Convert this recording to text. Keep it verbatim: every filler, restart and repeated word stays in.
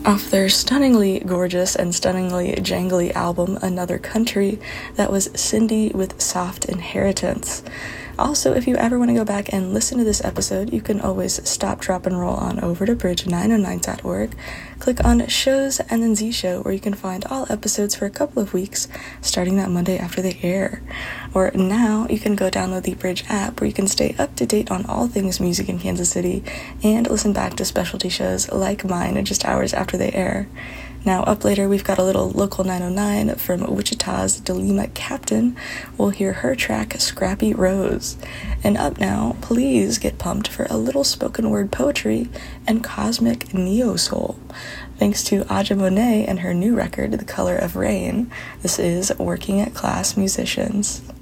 Off their stunningly gorgeous and stunningly jangly album, Another Country, that was Cindy with Soft Inheritance. Also, if you ever want to go back and listen to this episode, you can always stop, drop, and roll on over to bridge nine oh nine dot org. Click on Shows and then Z Show, where you can find all episodes for a couple of weeks, starting that Monday after they air. Or now, you can go download the Bridge app, where you can stay up to date on all things music in Kansas City, and listen back to specialty shows like mine just hours after they air. Now, up later, we've got a little Local nine oh nine from Wichita's Delima Captain. We'll hear her track, Scrappy Rose. And up now, please get pumped for a little spoken word poetry and cosmic neo-soul. Thanks to Aja Monet and her new record, The Color of Rain. This is Working Class Musicians.